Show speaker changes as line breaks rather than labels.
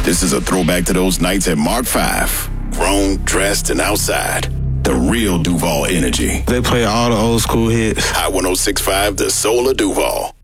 This is a throwback to those nights at Mark 5. Grown, dressed, and outside. The real Duval energy.
They play all the old school hits.
Hot 106.5, the soul of Duval.